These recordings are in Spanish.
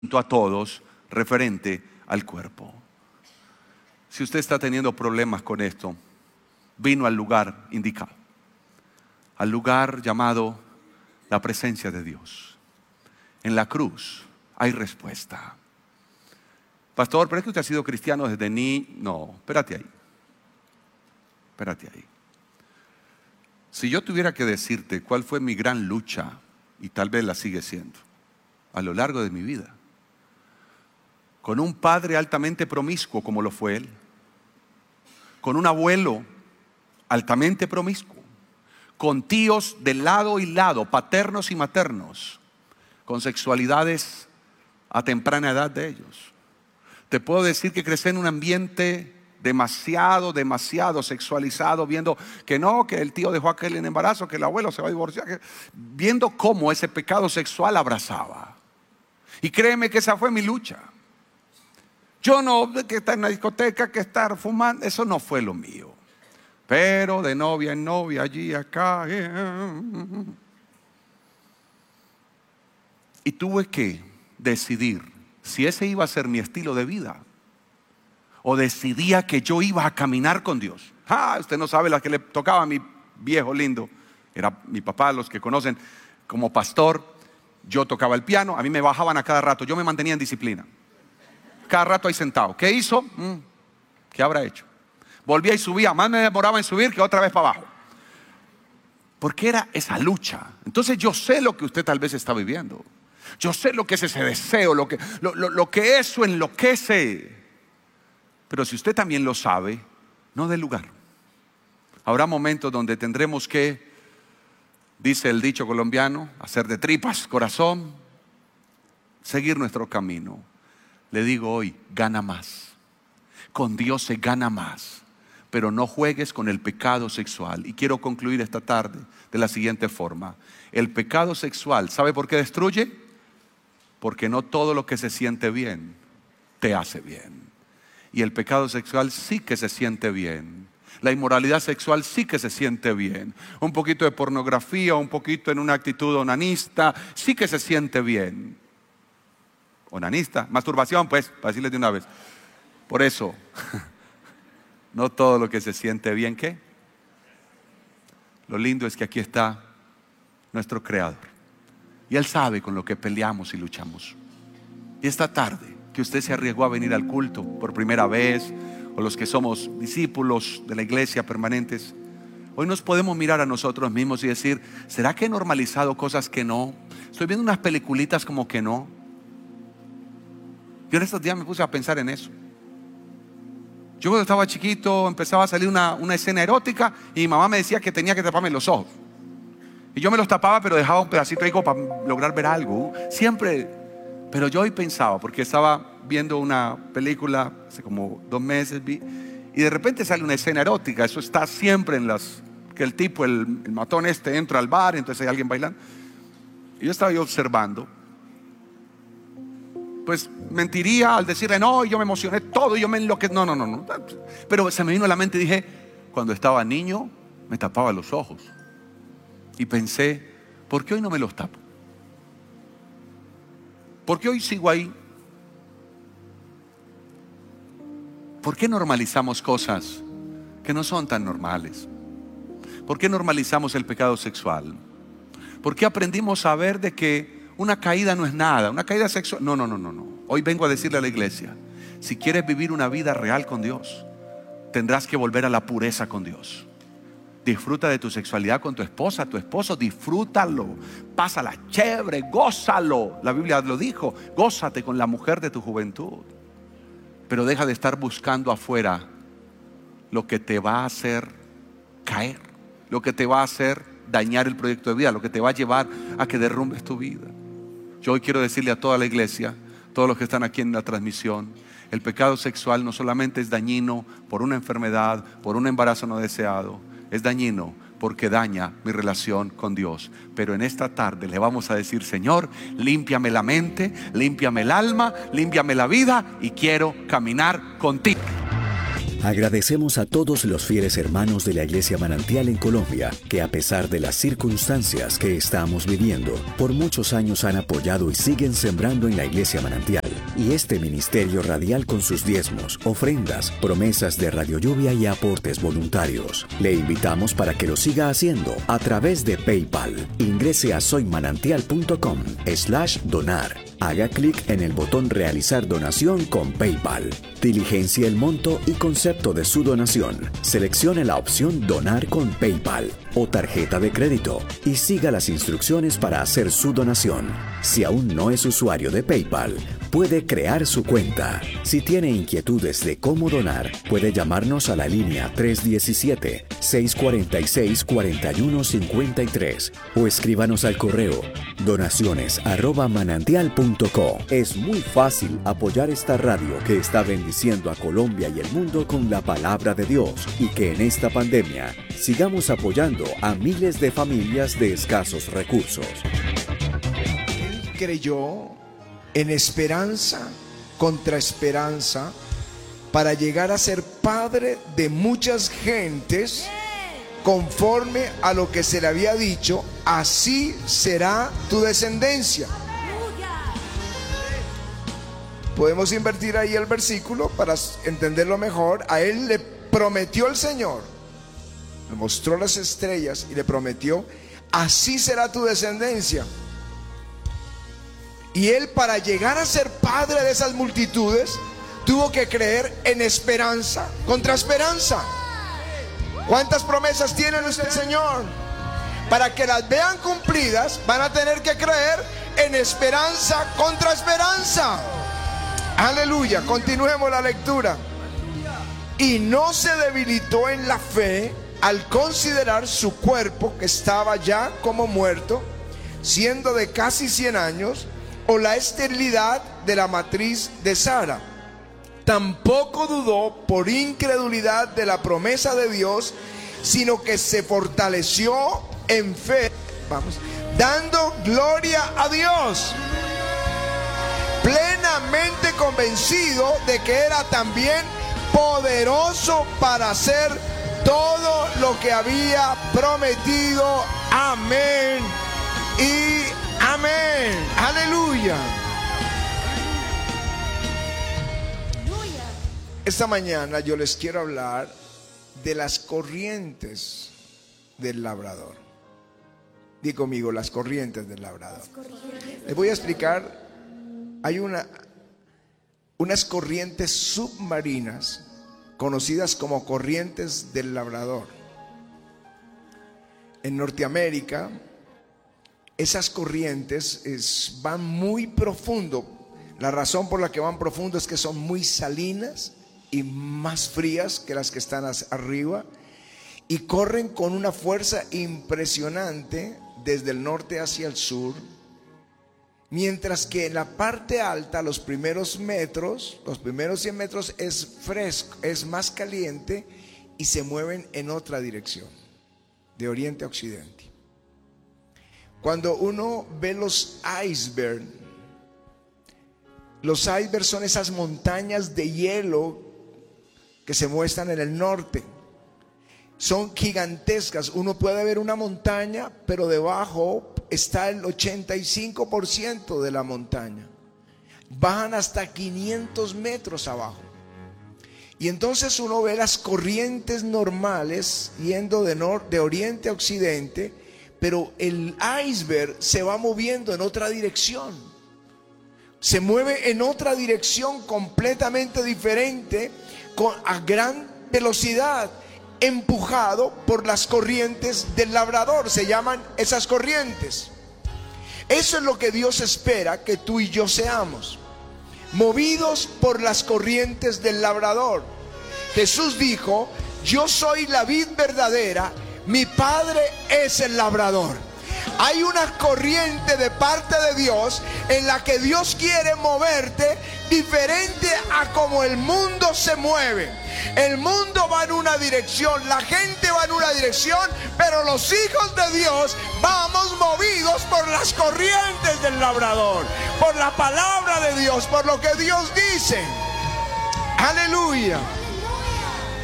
a todos referente al cuerpo. Si usted está teniendo problemas con esto, vino al lugar indicado, al lugar llamado la presencia de Dios. En la cruz hay respuesta. Pastor, pero es que usted ha sido cristiano desde niño. No, espérate ahí. Si yo tuviera que decirte cuál fue mi gran lucha, y tal vez la sigue siendo, a lo largo de mi vida, con un padre altamente promiscuo como lo fue él, con un abuelo altamente promiscuo, con tíos de lado y lado, paternos y maternos, con sexualidades a temprana edad de ellos. Te puedo decir que crecí en un ambiente demasiado sexualizado, viendo que no, que el tío dejó a aquel en embarazo, que el abuelo se va a divorciar, viendo cómo ese pecado sexual abrazaba. Y créeme que esa fue mi lucha. Yo no, que estar en la discoteca, que estar fumando, eso no fue lo mío. Pero de novia en novia, allí, acá. Y tuve que decidir si ese iba a ser mi estilo de vida, o decidía que yo iba a caminar con Dios. Usted no sabe la que le tocaba a mi viejo lindo. Era mi papá, los que conocen, como pastor. Yo tocaba el piano, a mí me bajaban a cada rato. Yo me mantenía en disciplina. Cada rato ahí sentado. ¿Qué hizo? ¿Qué habrá hecho? Volvía y subía. Más me demoraba en subir que otra vez para abajo. Porque era esa lucha. Entonces yo sé lo que usted tal vez está viviendo. Yo sé lo que es ese deseo, lo que eso enloquece. Pero si usted también lo sabe, no dé lugar. Habrá momentos donde tendremos que, dice el dicho colombiano, hacer de tripas corazón, seguir nuestro camino. Le digo hoy, gana más. Con Dios se gana más. Pero no juegues con el pecado sexual. Y quiero concluir esta tarde de la siguiente forma. El pecado sexual, ¿sabe por qué destruye? Porque no todo lo que se siente bien te hace bien. Y el pecado sexual sí que se siente bien. La inmoralidad sexual sí que se siente bien. Un poquito de pornografía, un poquito en una actitud onanista, sí que se siente bien. Onanista, masturbación, pues, para decirles de una vez. Por eso, no todo lo que se siente bien, ¿qué? Lo lindo es que aquí está nuestro Creador. Y Él sabe con lo que peleamos y luchamos. Y esta tarde, que usted se arriesgó a venir al culto por primera vez, o los que somos discípulos de la iglesia permanentes, hoy nos podemos mirar a nosotros mismos y decir, ¿será que he normalizado cosas que no? Estoy viendo unas peliculitas como que no. Yo en estos días me puse a pensar en eso. Yo cuando estaba chiquito empezaba a salir una escena erótica y mi mamá me decía que tenía que taparme los ojos. Y yo me los tapaba, pero dejaba un pedacito ahí como para lograr ver algo. Siempre. Pero yo hoy pensaba, porque estaba viendo una película hace como 2 meses, y de repente sale una escena erótica. Eso está siempre en las, que el tipo, el matón entra al bar, entonces hay alguien bailando. Y yo estaba observando. Pues mentiría al decirle, no, yo me emocioné todo, yo me enloquecí. No. Pero se me vino a la mente y dije, cuando estaba niño me tapaba los ojos. Y pensé, ¿por qué hoy no me los tapo? ¿Por qué hoy sigo ahí? ¿Por qué normalizamos cosas que no son tan normales? ¿Por qué normalizamos el pecado sexual? ¿Por qué aprendimos a ver de que una caída no es nada? Una caída sexual, no. Hoy vengo a decirle a la iglesia, si quieres vivir una vida real con Dios, tendrás que volver a la pureza con Dios. Disfruta de tu sexualidad con tu esposa, tu esposo, disfrútalo, pásala chévere, gózalo. La Biblia lo dijo, gózate con la mujer de tu juventud. Pero deja de estar buscando afuera lo que te va a hacer caer, lo que te va a hacer dañar el proyecto de vida, lo que te va a llevar a que derrumbes tu vida. Yo hoy quiero decirle a toda la iglesia, todos los que están aquí en la transmisión, el pecado sexual no solamente es dañino por una enfermedad, por un embarazo no deseado, es dañino porque daña mi relación con Dios. Pero en esta tarde le vamos a decir, Señor, límpiame la mente, límpiame el alma, límpiame la vida y quiero caminar contigo. Agradecemos a todos los fieles hermanos de la Iglesia Manantial en Colombia, que a pesar de las circunstancias que estamos viviendo, por muchos años han apoyado y siguen sembrando en la Iglesia Manantial y este ministerio radial con sus diezmos, ofrendas, promesas de Radio Lluvia y aportes voluntarios. Le invitamos para que lo siga haciendo a través de PayPal. Ingrese a soymanantial.com/donar. Haga clic en el botón Realizar donación con PayPal. Diligencia el monto y concepto de su donación. Seleccione la opción Donar con PayPal o tarjeta de crédito y siga las instrucciones para hacer su donación. Si aún no es usuario de PayPal, puede crear su cuenta. Si tiene inquietudes de cómo donar, puede llamarnos a la línea 317-646-4153 o escríbanos al correo donaciones@manantial.co. Es muy fácil apoyar esta radio que está bendiciendo a Colombia y el mundo con la palabra de Dios, y que en esta pandemia sigamos apoyando a miles de familias de escasos recursos. Él creyó en esperanza contra esperanza para llegar a ser padre de muchas gentes, conforme a lo que se le había dicho: así será tu descendencia. Podemos invertir ahí el versículo para entenderlo mejor. A él le prometió el Señor, le mostró las estrellas y le prometió: así será tu descendencia. Y él, para llegar a ser padre de esas multitudes, tuvo que creer en esperanza contra esperanza. ¿Cuántas promesas tiene nuestro Señor? Para que las vean cumplidas, van a tener que creer en esperanza contra esperanza. Aleluya. Continuemos la lectura. Y no se debilitó en la fe al considerar su cuerpo, que estaba ya como muerto, siendo de casi 100 años, o la esterilidad de la matriz de Sara. Tampoco dudó por incredulidad de la promesa de Dios, sino que se fortaleció en fe, dando gloria a Dios, plenamente convencido de que era también poderoso para hacer todo lo que había prometido. Amén y amén. Aleluya. Esta mañana yo les quiero hablar de las corrientes del labrador. Di conmigo: las corrientes del labrador. Les voy a explicar. Hay unas corrientes submarinas conocidas como corrientes del labrador. En Norteamérica, esas corrientes van muy profundo. La razón por la que van profundo es que son muy salinas y más frías que las que están arriba, y corren con una fuerza impresionante desde el norte hacia el sur, mientras que en la parte alta, los primeros 100 metros es fresco, es más caliente, y se mueven en otra dirección, de oriente a occidente. Cuando uno ve los icebergs son esas montañas de hielo que se muestran en el norte. Son gigantescas. Uno puede ver una montaña, pero debajo está el 85% de la montaña. Bajan hasta 500 metros abajo. Y entonces uno ve las corrientes normales yendo de oriente a occidente, pero el iceberg se va moviendo en otra dirección. Se mueve en otra dirección completamente diferente, a gran velocidad, empujado por las corrientes del labrador. Se llaman esas corrientes. Eso es lo que Dios espera que tú y yo seamos, movidos por las corrientes del labrador. Jesús dijo: yo soy la vid verdadera, mi Padre es el labrador. Hay una corriente de parte de Dios en la que Dios quiere moverte diferente a como el mundo se mueve. El mundo va en una dirección, la gente va en una dirección, pero los hijos de Dios vamos movidos por las corrientes del labrador, por la palabra de Dios, por lo que Dios dice. Aleluya.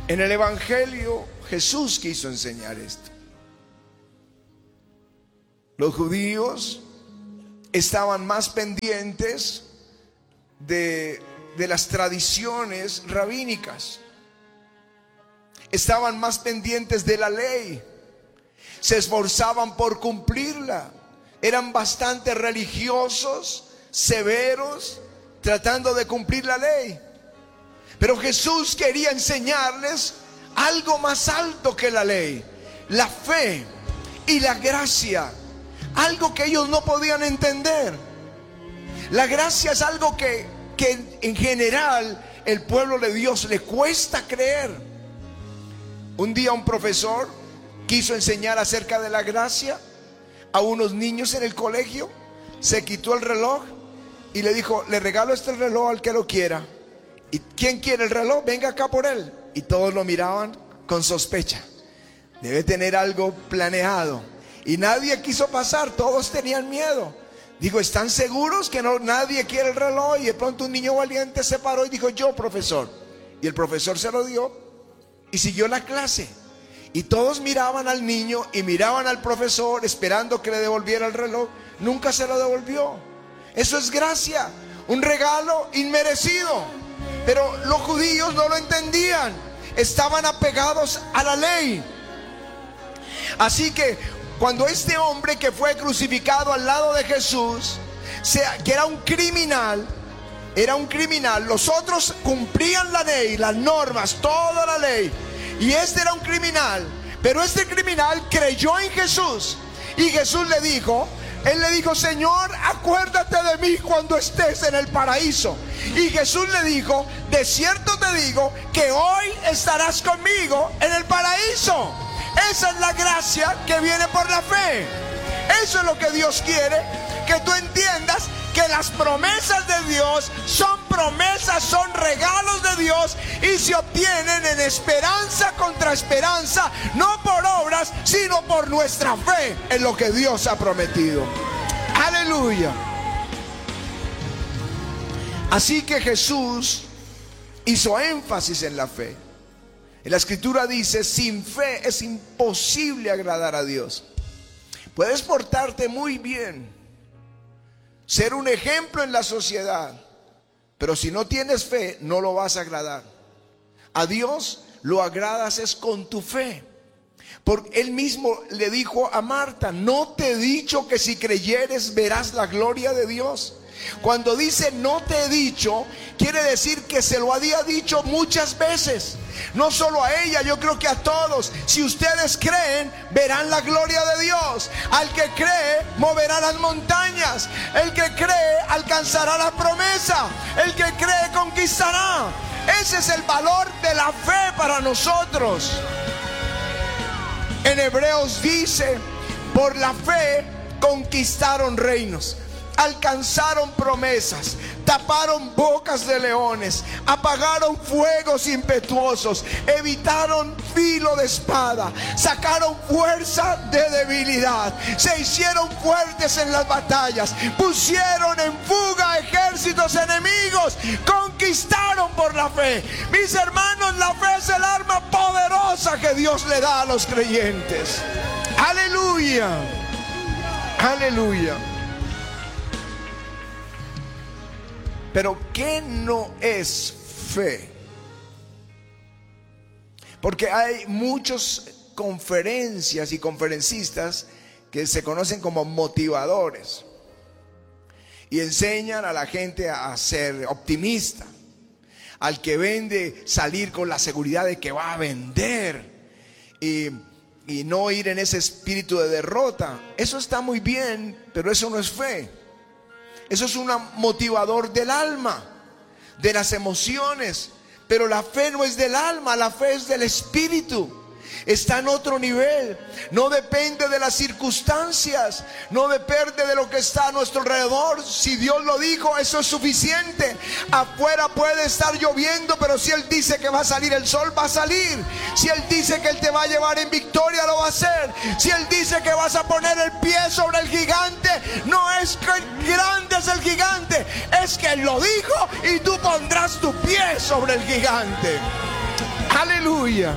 En el Evangelio Jesús quiso enseñar esto. Los judíos estaban más pendientes de las tradiciones rabínicas. Estaban más pendientes de la ley. Se esforzaban por cumplirla. Eran bastante religiosos, severos, tratando de cumplir la ley. Pero Jesús quería enseñarles algo más alto que la ley: la fe y la gracia. Algo que ellos no podían entender. La gracia es algo que en general el pueblo de Dios le cuesta creer. Un día un profesor quiso enseñar acerca de la gracia a unos niños en el colegio. Se quitó el reloj y le dijo: le regalo este reloj al que lo quiera. ¿Y quién quiere el reloj? Venga acá por él. Y todos lo miraban con sospecha. Debe tener algo planeado. Y nadie quiso pasar, todos tenían miedo. Digo, ¿están seguros que nadie quiere el reloj? Y de pronto un niño valiente se paró y dijo: yo, profesor. Y el profesor se lo dio y siguió la clase. Y todos miraban al niño y miraban al profesor esperando que le devolviera el reloj. Nunca se lo devolvió. Eso es gracia, un regalo inmerecido. Pero los judíos no lo entendían. Estaban apegados a la ley. Así que cuando este hombre que fue crucificado al lado de Jesús, que era un criminal, los otros cumplían la ley, las normas, toda la ley, y este era un criminal. Pero este criminal creyó en Jesús, y Jesús le dijo, él le dijo: Señor, acuérdate de mí cuando estés en el paraíso. Y Jesús le dijo: de cierto te digo que hoy estarás conmigo en el paraíso. Esa es la gracia que viene por la fe. Eso es lo que Dios quiere, que tú entiendas que las promesas de Dios son promesas, son regalos de Dios, y se obtienen en esperanza contra esperanza, no por obras, sino por nuestra fe en lo que Dios ha prometido. Aleluya. Así que Jesús hizo énfasis en la fe. En la escritura dice: sin fe es imposible agradar a Dios. Puedes portarte muy bien, ser un ejemplo en la sociedad, pero si no tienes fe, no lo vas a agradar. A Dios lo agradas es con tu fe. Porque Él mismo le dijo a Marta: ¿no te he dicho que si creyeres verás la gloria de Dios? Cuando dice no te he dicho, quiere decir que se lo había dicho muchas veces. No solo a ella, yo creo que a todos. Si ustedes creen, verán la gloria de Dios. Al que cree, moverá las montañas. El que cree, alcanzará la promesa. El que cree, conquistará. Ese es el valor de la fe para nosotros. En Hebreos dice: por la fe conquistaron reinos, alcanzaron promesas, taparon bocas de leones, apagaron fuegos impetuosos, evitaron filo de espada, sacaron fuerza de debilidad, se hicieron fuertes en las batallas, pusieron en fuga ejércitos enemigos, conquistaron por la fe. Mis hermanos, la fe es el arma poderosa que Dios le da a los creyentes. Aleluya, aleluya. Pero ¿qué no es fe? Porque hay muchas conferencias y conferencistas que se conocen como motivadores y enseñan a la gente a ser optimista, al que vende salir con la seguridad de que va a vender y no ir en ese espíritu de derrota. Eso está muy bien, pero eso no es fe. Eso es un motivador del alma, de las emociones. Pero la fe no es del alma, la fe es del espíritu. Está en otro nivel. No depende de las circunstancias, no depende de lo que está a nuestro alrededor. Si Dios lo dijo, eso es suficiente. Afuera puede estar lloviendo, pero si Él dice que va a salir el sol, va a salir. Si Él dice que Él te va a llevar en victoria, lo va a hacer. Si Él dice que vas a poner el pie sobre el gigante, no es que grande es el gigante, es que Él lo dijo y tú pondrás tu pie sobre el gigante. Aleluya.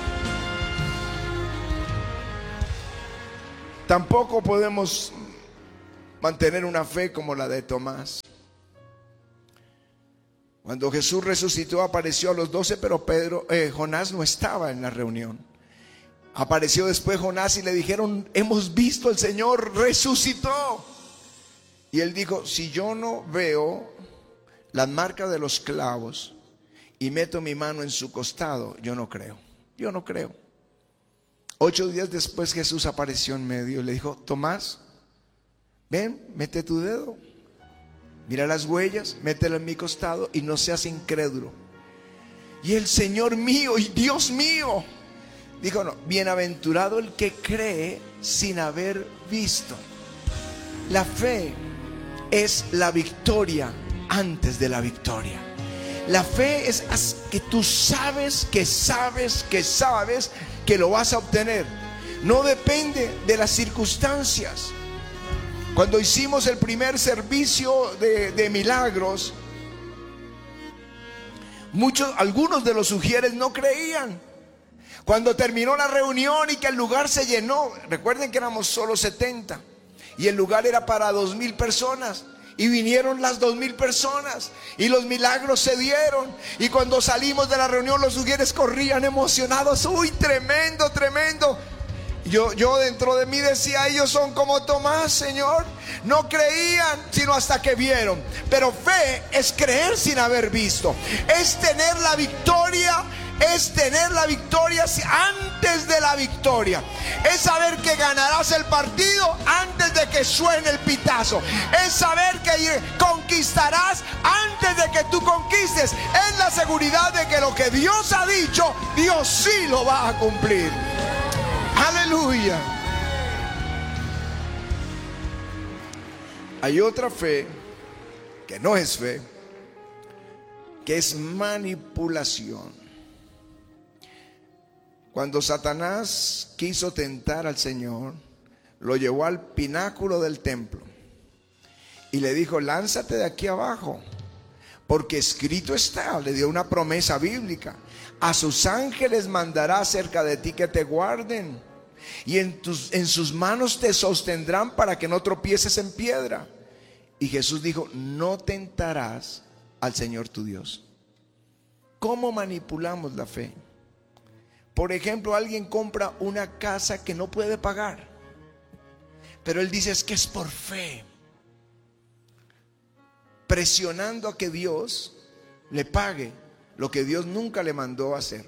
Tampoco podemos mantener una fe como la de Tomás. Cuando Jesús resucitó, apareció a los 12, pero Jonás no estaba en la reunión. Apareció después Jonás y le dijeron: hemos visto al Señor, resucitó. Y él dijo: si yo no veo las marcas de los clavos y meto mi mano en su costado, yo no creo. Yo no creo. 8 días después Jesús apareció en medio y le dijo: Tomás, ven, mete tu dedo, mira las huellas, mételo en mi costado y no seas incrédulo. Y el Señor mío y Dios mío dijo: no, bienaventurado el que cree sin haber visto. La fe es la victoria antes de la victoria. La fe es que tú sabes que lo vas a obtener. No depende de las circunstancias. Cuando hicimos el primer servicio de milagros, algunos de los sugieres no creían. Cuando terminó la reunión y que el lugar se llenó, recuerden que éramos solo 70 y el lugar era para 2,000 personas. Y vinieron las 2,000 personas y los milagros se dieron. Y cuando salimos de la reunión, los sugieres corrían emocionados. Uy, tremendo, tremendo. Yo dentro de mí decía: ellos son como Tomás, Señor. No creían sino hasta que vieron. Pero fe es creer sin haber visto. Es tener la victoria. Es tener la victoria antes de la victoria. Es saber que ganarás el partido antes de que suene el pitazo. Es saber que conquistarás antes de que tú conquistes. Es la seguridad de que lo que Dios ha dicho, Dios sí lo va a cumplir. Aleluya. Hay otra fe que no es fe, que es manipulación. Cuando Satanás quiso tentar al Señor, lo llevó al pináculo del templo y le dijo: lánzate de aquí abajo, porque escrito está. Le dio una promesa bíblica: a sus ángeles mandará cerca de ti que te guarden, y en sus manos te sostendrán para que no tropieces en piedra. Y Jesús dijo: no tentarás al Señor tu Dios. ¿Cómo manipulamos la fe? Por ejemplo, alguien compra una casa que no puede pagar, pero él dice: es que es por fe, presionando a que Dios le pague lo que Dios nunca le mandó a hacer.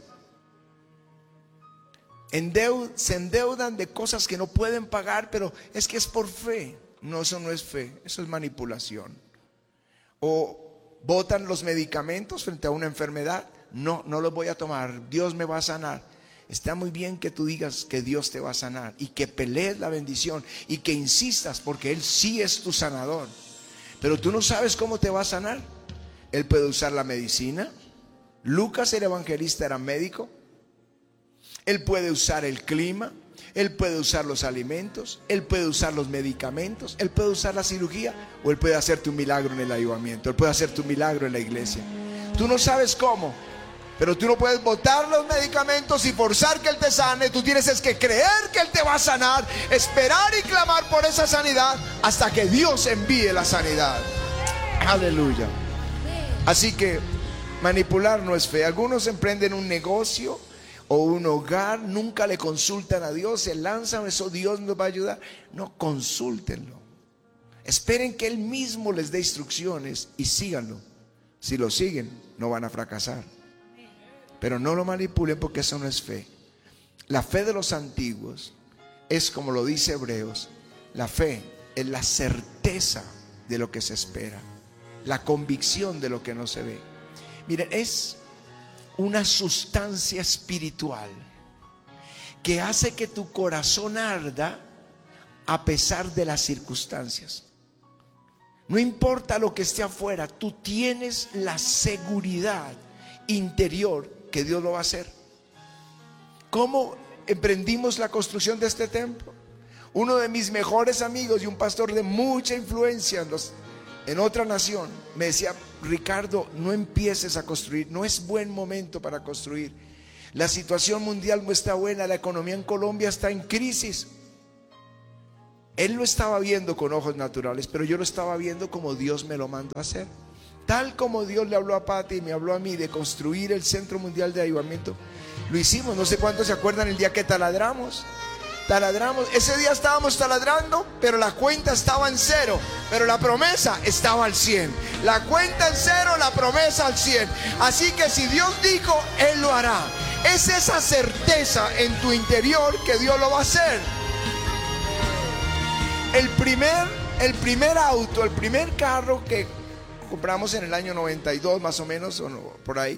Se endeudan de cosas que no pueden pagar, pero es que es por fe. No, eso no es fe, eso es manipulación. O botan los medicamentos frente a una enfermedad: no los voy a tomar, Dios me va a sanar. Está muy bien que tú digas que Dios te va a sanar y que pelees la bendición y que insistas, porque Él sí es tu sanador. Pero tú no sabes cómo te va a sanar. Él puede usar la medicina. Lucas, el evangelista, era médico. Él puede usar el clima. Él puede usar los alimentos. Él puede usar los medicamentos. Él puede usar la cirugía. O Él puede hacerte un milagro en el avivamiento. Él puede hacerte un milagro en la iglesia. Tú no sabes cómo, pero tú no puedes botar los medicamentos y forzar que Él te sane. Tú tienes que creer que Él te va a sanar, esperar y clamar por esa sanidad hasta que Dios envíe la sanidad. Aleluya. Así que manipular no es fe. Algunos emprenden un negocio o un hogar, nunca le consultan a Dios, se lanzan: eso Dios nos va a ayudar. No, consúltenlo. Esperen que Él mismo les dé instrucciones y síganlo. Si lo siguen, no van a fracasar. Pero no lo manipulen, porque eso no es fe. La fe de los antiguos es, como lo dice Hebreos, la fe es la certeza de lo que se espera, la convicción de lo que no se ve. Miren, es una sustancia espiritual que hace que tu corazón arda a pesar de las circunstancias. No importa lo que esté afuera, tú tienes la seguridad interior que Dios lo va a hacer. ¿Cómo emprendimos la construcción de este templo? Uno de mis mejores amigos y un pastor de mucha influencia en otra nación me decía: Ricardo, no empieces a construir, no es buen momento para construir. La situación mundial no está buena, la economía en Colombia está en crisis. Él lo estaba viendo con ojos naturales, pero yo lo estaba viendo como Dios me lo mandó a hacer. Tal como Dios le habló a Pati y me habló a mí de construir el Centro Mundial de Avivamiento, lo hicimos. No sé cuántos se acuerdan el día que taladramos. Ese día estábamos taladrando, pero la cuenta estaba en 0, pero la promesa estaba al 100. La cuenta en 0, la promesa al 100. Así que si Dios dijo, Él lo hará. Es esa certeza en tu interior que Dios lo va a hacer. El primer auto, el primer carro que compramos en el año 92 más o menos, o no, por ahí,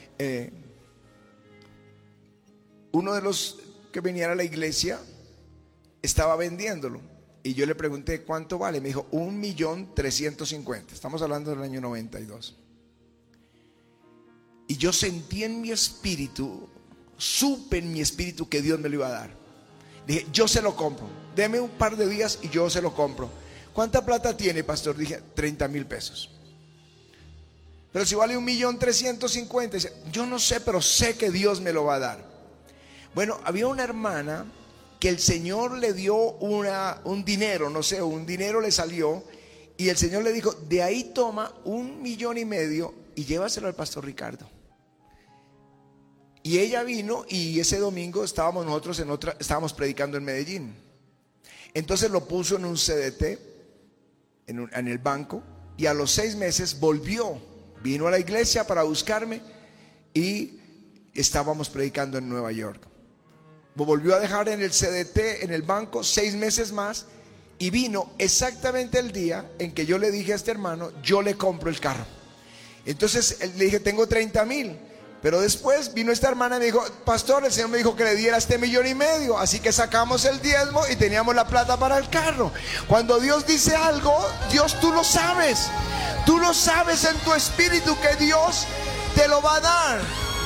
uno de los que venía a la iglesia estaba vendiéndolo y yo le pregunté cuánto vale. Me dijo 1.350.000. Estamos hablando del año 92. Y yo sentí en mi espíritu, supe en mi espíritu que Dios me lo iba a dar. Dije, yo se lo compro, deme un par de días y yo se lo compro. ¿Cuánta plata tiene, pastor? Dije, 30,000 pesos. Pero si vale 1.350.000, dice, yo no sé, pero sé que Dios me lo va a dar. Bueno, había una hermana que el Señor le dio un dinero, no sé, un dinero le salió, y el Señor le dijo, de ahí toma 1,5 millones y llévaselo al pastor Ricardo. Y ella vino y ese domingo estábamos predicando en Medellín. Entonces lo puso en un CDT, en el banco, y a los 6 meses vino a la iglesia para buscarme y estábamos predicando en Nueva York. Volvió a dejar en el CDT, en el banco, 6 meses más, y vino exactamente el día en que yo le dije a este hermano, yo le compro el carro. Entonces le dije, tengo 30,000. Pero después vino esta hermana y me dijo, pastor, el Señor me dijo que le diera 1,5 millones. Así que sacamos el diezmo y teníamos la plata para el carro. Cuando Dios dice algo, Dios, tú lo sabes. Tú lo sabes en tu espíritu que Dios te lo va a dar.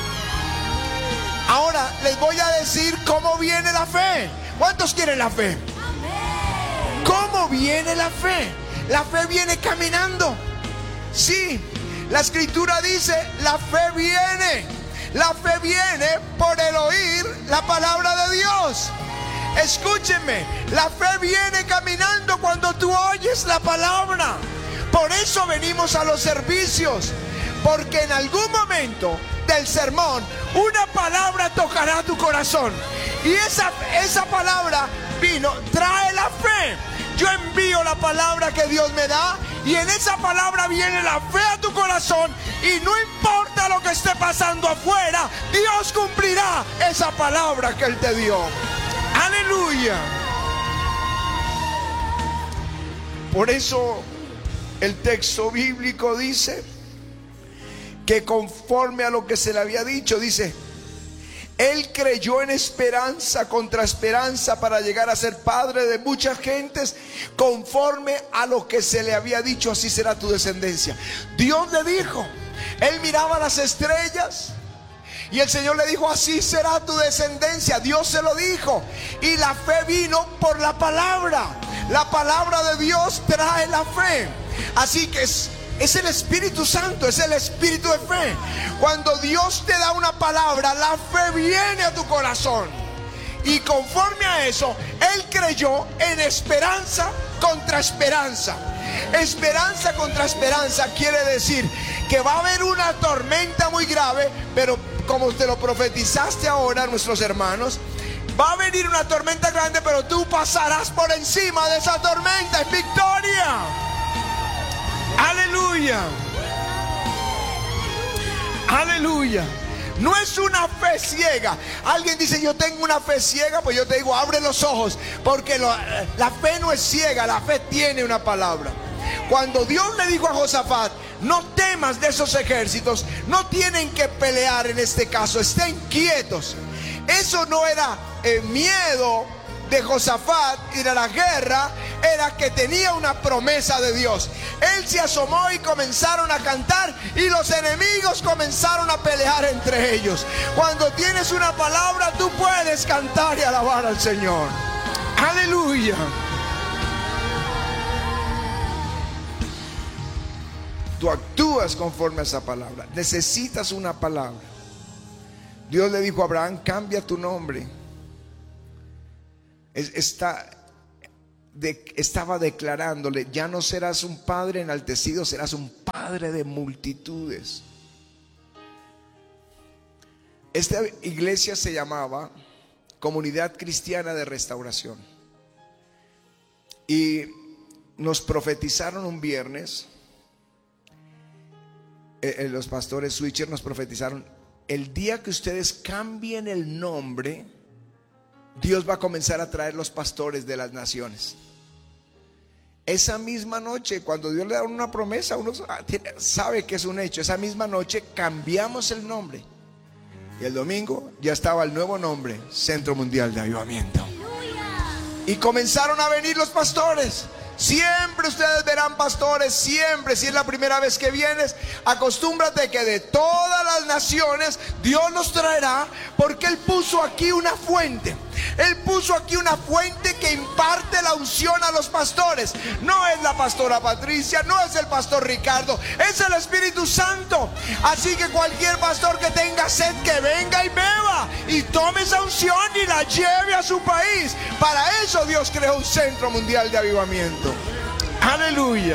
Ahora les voy a decir cómo viene la fe. ¿Cuántos quieren la fe? ¿Cómo viene la fe? La fe viene caminando. Sí. La escritura dice, la fe viene por el oír la palabra de Dios. Escúchenme, la fe viene caminando cuando tú oyes la palabra. Por eso venimos a los servicios, porque en algún momento del sermón una palabra tocará tu corazón. Y esa palabra trae la fe. Yo envío la palabra que Dios me da y en esa palabra viene la fe a tu corazón, y no importa lo que esté pasando afuera, Dios cumplirá esa palabra que Él te dio. Aleluya. Por eso el texto bíblico dice que conforme a lo que se le había dicho, dice, Él creyó en esperanza contra esperanza para llegar a ser padre de muchas gentes. Conforme a lo que se le había dicho, así será tu descendencia. Dios le dijo, Él miraba las estrellas y el Señor le dijo, así será tu descendencia. Dios se lo dijo, y la fe vino por la palabra. La palabra de Dios trae la fe. Así que es el Espíritu Santo, es el Espíritu de fe. Cuando Dios te da una palabra, la fe viene a tu corazón. Y conforme a eso, Él creyó en esperanza contra esperanza. Esperanza contra esperanza quiere decir que va a haber una tormenta muy grave, pero como te lo profetizaste ahora, nuestros hermanos, va a venir una tormenta grande, pero tú pasarás por encima de esa tormenta. Es victoria. Aleluya. Aleluya. No es una fe ciega. Alguien dice, yo tengo una fe ciega. Pues yo te digo, abre los ojos, porque la fe no es ciega. La fe tiene una palabra. Cuando Dios le dijo a Josafat, no temas de esos ejércitos, no tienen que pelear en este caso, estén quietos. Eso no era miedo de Josafat ir a la guerra, era que tenía una promesa de Dios. Él se asomó y comenzaron a cantar, y los enemigos comenzaron a pelear entre ellos. Cuando tienes una palabra, tú puedes cantar y alabar al Señor. Aleluya. Tú actúas conforme a esa palabra. Necesitas una palabra. Dios le dijo a Abraham: cambia tu nombre. Estaba declarándole: ya no serás un padre enaltecido, serás un padre de multitudes. Esta iglesia se llamaba Comunidad Cristiana de Restauración, y nos profetizaron un viernes. Los pastores Switcher nos profetizaron: el día que ustedes cambien el nombre, Dios va a comenzar a traer los pastores de las naciones. Esa misma noche, cuando Dios le da una promesa, uno sabe que es un hecho. Esa misma noche cambiamos el nombre, y el domingo ya estaba el nuevo nombre: Centro Mundial de Avivamiento. Y comenzaron a venir los pastores. Siempre ustedes verán pastores, siempre. Si es la primera vez que vienes, acostúmbrate que de todas las naciones Dios los traerá, porque Él puso aquí una fuente. Él puso aquí una fuente que imparte la unción a los pastores. No es la pastora Patricia, no es el pastor Ricardo, es el Espíritu Santo. Así que cualquier pastor que tenga sed, que venga y beba y tome esa unción y la lleve a su país. Para eso Dios creó un Centro Mundial de Avivamiento. Aleluya.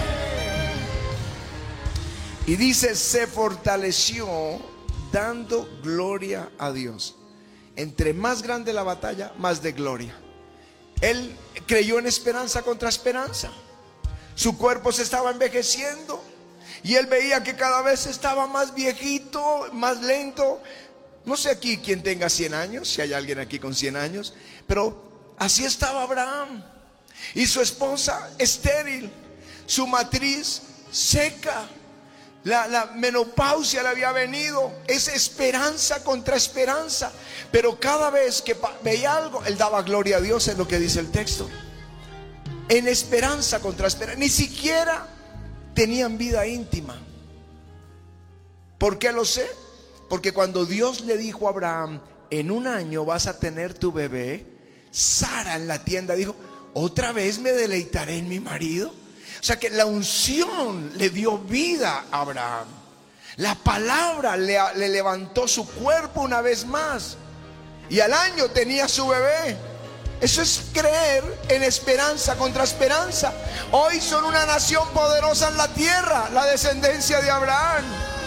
Y dice: se fortaleció dando gloria a Dios. Entre más grande la batalla, más de gloria. Él creyó en esperanza contra esperanza. Su cuerpo se estaba envejeciendo, y él veía que cada vez estaba más viejito, más lento. No sé aquí quién tenga 100 años, si hay alguien aquí con 100 años, pero así estaba Abraham. Y su esposa estéril, su matriz seca. La menopausia le había venido. Es esperanza contra esperanza. Pero cada vez que veía algo, él daba gloria a Dios, es lo que dice el texto. En esperanza contra esperanza. Ni siquiera tenían vida íntima. ¿Por qué lo sé? Porque cuando Dios le dijo a Abraham: en un año vas a tener tu bebé, Sara en la tienda dijo: ¿otra vez me deleitaré en mi marido? O sea que la unción le dio vida a Abraham. La palabra le levantó su cuerpo una vez más, y al año tenía su bebé. Eso es creer en esperanza contra esperanza. Hoy son una nación poderosa en la tierra, la descendencia de Abraham.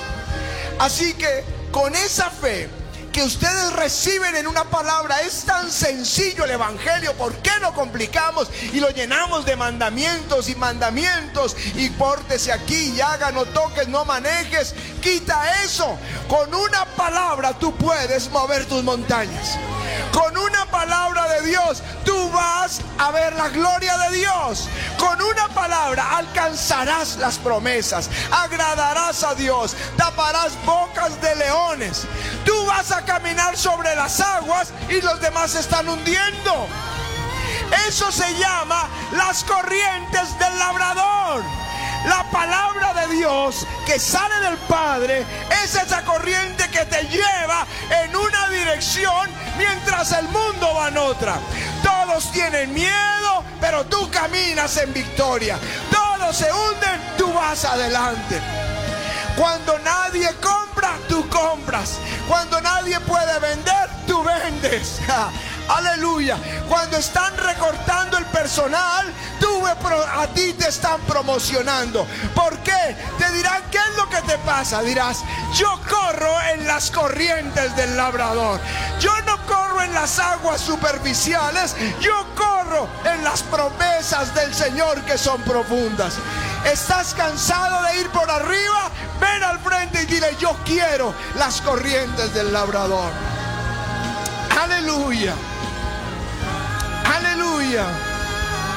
Así que con esa fe que ustedes reciben en una palabra, es tan sencillo el evangelio. ¿Por qué lo complicamos y lo llenamos de mandamientos y mandamientos? Y pórtese aquí, y haga, no toques, no manejes. Quita eso. Con una palabra tú puedes mover tus montañas. Con una palabra de Dios tú vas a ver la gloria de Dios. Con una palabra alcanzarás las promesas, agradarás a Dios, taparás bocas de leones. Tú vas a caminar sobre las aguas y los demás se están hundiendo. Eso se llama las corrientes del labrador. La palabra de Dios que sale del Padre es esa corriente que te lleva en una dirección mientras el mundo va en otra. Todos tienen miedo, pero tú caminas en victoria. Todos se hunden, tú vas adelante. Cuando nadie compra, tú compras. Cuando nadie puede vender, tú vendes. Aleluya. Cuando están recortando el personal, a ti te están promocionando. ¿Por qué? Te dirán: ¿qué es lo que te pasa? Dirás: yo corro en las corrientes del labrador. Yo no corro en las aguas superficiales. Yo corro en las promesas del Señor que son profundas. ¿Estás cansado de ir por arriba? Ven al frente y dile: yo quiero las corrientes del labrador. Aleluya. Aleluya.